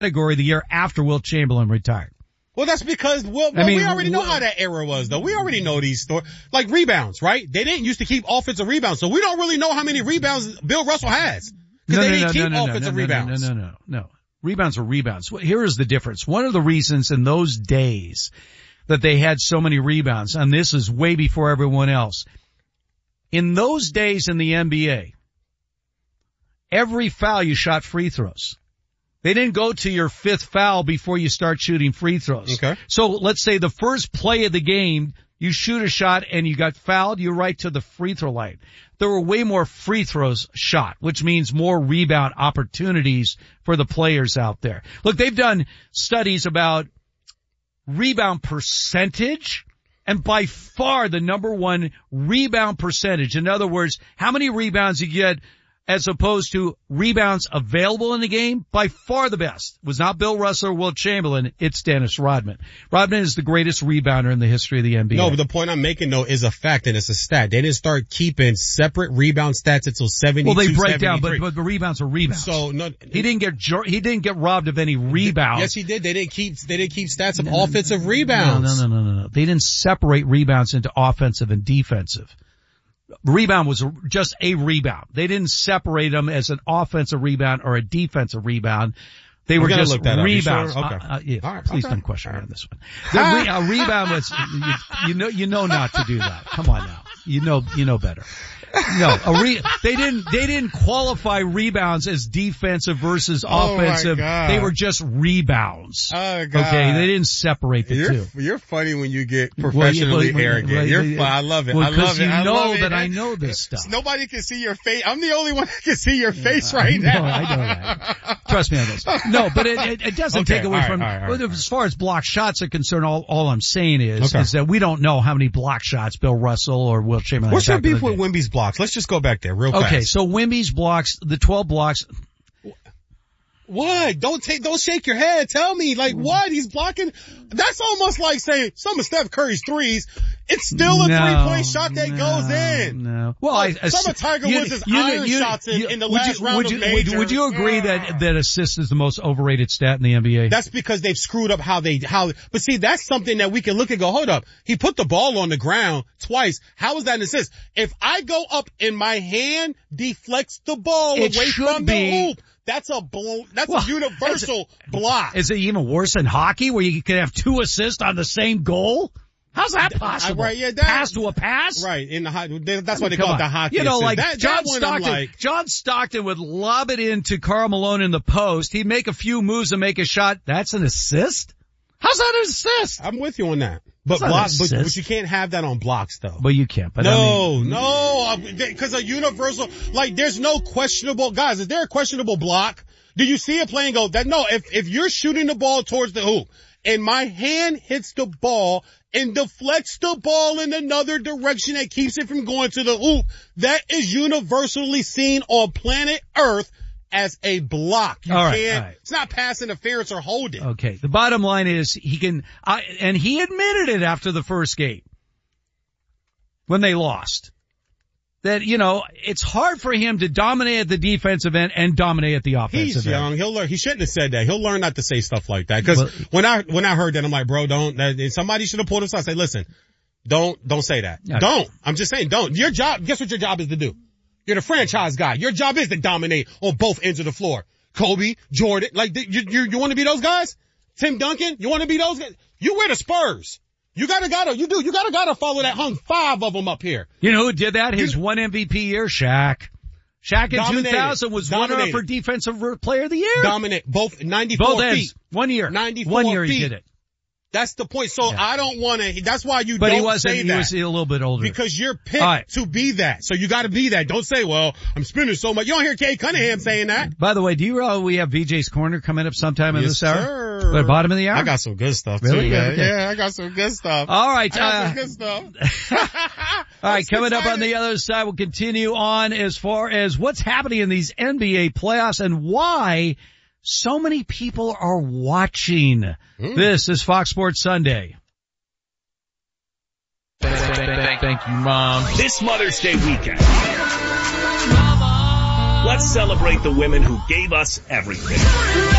category the year after Wilt Chamberlain retired. Well, that's because, we already know how that era was, though. We already know these stories. Like rebounds, right? They didn't used to keep offensive rebounds, so we don't really know how many rebounds Bill Russell has. Because they didn't keep offensive rebounds. No. Rebounds are rebounds. Here is the difference. One of the reasons in those days that they had so many rebounds, and this is way before everyone else, in those days in the NBA, every foul you shot free throws. They didn't go to your fifth foul before you start shooting free throws. Okay. So let's say the first play of the game, you shoot a shot and you got fouled, you're right to the free throw line. There were way more free throws shot, which means more rebound opportunities for the players out there. Look, they've done studies about rebound percentage, and by far the number one rebound percentage. In other words, how many rebounds you get as opposed to rebounds available in the game, by far the best was not Bill Russell or Wilt Chamberlain, it's Dennis Rodman. Rodman is the greatest rebounder in the history of the NBA. No, but the point I'm making, though, is a fact, and it's a stat. They didn't start keeping separate rebound stats until 72, well, they break 73. down, but the rebounds are rebounds. So no, he didn't get robbed of any rebounds. Yes, he did. They didn't keep stats of offensive rebounds. No. They didn't separate rebounds into offensive and defensive. Rebound was just a rebound. They didn't separate them as an offensive rebound or a defensive rebound. They were just rebounds. Sure? Okay. Yeah, all right, please don't question me on this one. A rebound was, you know not to do that. Come on now. You know better. No, they didn't qualify rebounds as defensive versus offensive. They were just rebounds. Oh God. Okay, they didn't separate the two. You're funny when you get professionally arrogant. I love it. I love it. You know that I know this stuff. Nobody can see your face. I'm the only one that can see your face right now. I know that. Trust me on this. No, but it doesn't take away from, as far as block shots are concerned, all I'm saying is that we don't know how many block shots Bill Russell or Wilt Chamberlain. What's your beef with Wemby's blocks? Let's just go back there real fast. Okay, so Wemby's blocks, the 12 blocks. What? Don't shake your head. Tell me, like, what? He's blocking. That's almost like saying some of Steph Curry's threes. It's still a 3-point shot that goes in. No. Well, some of Tiger Woods' iron shots in the last round of major. Would you agree that assist is the most overrated stat in the NBA? That's because they've screwed up but see, that's something that we can look and go, hold up. He put the ball on the ground twice. How is that an assist? If I go up and my hand deflects the ball away from the hoop, that's a universal block. Is it even worse than hockey where you can have 2 assists on the same goal? How's that possible? Right, pass to a pass? Right, that's why they call it the hockey assist. Like John Stockton would lob it into Karl Malone in the post. He'd make a few moves and make a shot. That's an assist? How's that an assist? I'm with you on that. But you can't have that on blocks though. But you can't. But because a universal, like there's no questionable, guys, is there a questionable block? Do you see a play and go, if you're shooting the ball towards the hoop and my hand hits the ball and deflects the ball in another direction that keeps it from going to the hoop, that is universally seen on planet Earth as a block. It's not pass interference or holding. Okay. The bottom line is and he admitted it after the first game when they lost. That, it's hard for him to dominate at the defensive end and dominate at the offensive end. He's young. He'll learn. He shouldn't have said that. He'll learn not to say stuff like that. Cause when I heard that, I'm like, bro, somebody should have pulled us out and say, listen, don't say that. Okay. Don't. I'm just saying, don't. Your job, guess what your job is to do? You're the franchise guy. Your job is to dominate on both ends of the floor. Kobe, Jordan, like, you want to be those guys? Tim Duncan, you want to be those guys? You wear the Spurs. You gotta follow that. Hung 5 of them up here. You know who did that? His one MVP year? Shaq. Shaq in 2000 was runner-up for Defensive Player of the Year. Dominate. Both 94 both feet. Ends. 1 year. 94 1 year feet. he did it. That's the point. So I don't want to, that's why you but don't say that. He was a little bit older. Because you're picked to be that. So you gotta be that. Don't say, well, I'm spending so much. You don't hear Kay Cunningham saying that. By the way, do you realize we have VJ's Corner coming up sometime in this hour? Sir. At the bottom of the hour? I got some good stuff really? too. Okay. Yeah, I got some good stuff. All right. I got some good stuff. All right, coming up on the other side, we'll continue on as far as what's happening in these NBA playoffs and why so many people are watching. This is Fox Sports Sunday. Thank you, Mom. This Mother's Day weekend, let's celebrate the women who gave us everything.